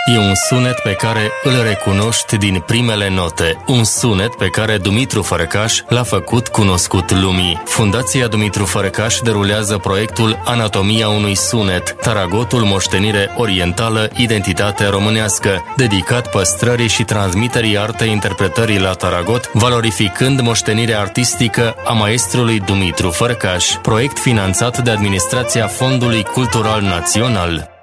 E un sunet pe care îl recunoști din primele note. Un sunet pe care Dumitru Fărăcaș l-a făcut cunoscut lumii. Fundația Dumitru Fărăcaș derulează proiectul Anatomia unui sunet, Taragotul Moștenire Orientală, Identitate Românească, dedicat păstrării și transmiterii artei interpretării la taragot, valorificând moștenirea artistică a maestrului Dumitru Fărăcaș. Proiect finanțat de Administrația Fondului Cultural Național.